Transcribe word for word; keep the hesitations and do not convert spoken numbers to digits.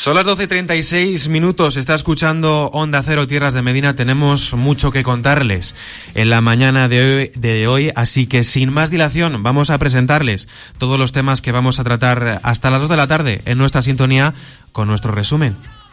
Son las doce y treinta y seis minutos, está escuchando Onda Cero Tierras de Medina. Tenemos mucho que contarles en la mañana de hoy, de hoy, así que sin más dilación vamos a presentarles todos los temas que vamos a tratar hasta las dos de la tarde en nuestra sintonía con nuestro resumen.